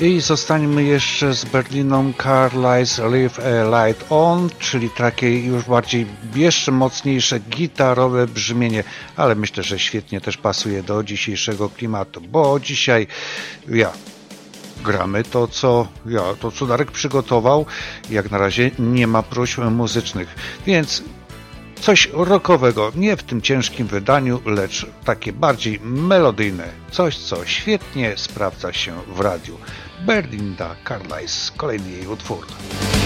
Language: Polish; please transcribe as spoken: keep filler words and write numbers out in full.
I zostańmy jeszcze z Berliną Carlisle's Leave a Light On, czyli takie już bardziej, jeszcze mocniejsze gitarowe brzmienie, ale myślę, że świetnie też pasuje do dzisiejszego klimatu, bo dzisiaj ja gramy to, co ja, to co Darek przygotował. Jak na razie nie ma próśb muzycznych, więc coś rockowego, nie w tym ciężkim wydaniu, lecz takie bardziej melodyjne, coś co świetnie sprawdza się w radiu. Berlinda Carlisle, kolejny jej utwór.